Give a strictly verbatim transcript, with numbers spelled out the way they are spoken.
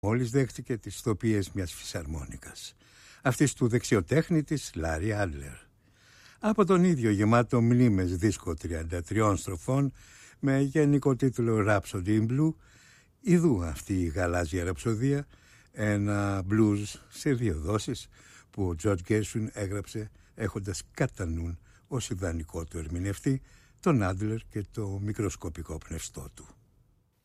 Μόλις δέχτηκε τις ηθοποιίες μιας φυσαρμόνικας, αυτής του δεξιοτέχνη της Λάρι Άντλερ. Από τον ίδιο γεμάτο μνήμες δίσκο τριάντα τριών στροφών με γενικό τίτλο Rhapsody in Blue, ιδού αυτή η γαλάζια ραψοδία, ένα blues σε δύο δόσεις που ο George Gershwin έγραψε έχοντας κατά νουν ως ιδανικό του ερμηνευτή τον Άντλερ και το μικροσκοπικό πνευστό του.